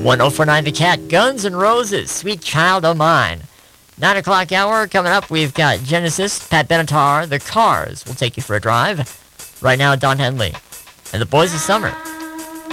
1049 The Cat, Guns N' Roses, Sweet Child O' Mine. 9 o'clock hour coming up, we've got Genesis, Pat Benatar, The Cars will take you for a drive. Right now, Don Henley and the Boys of Summer.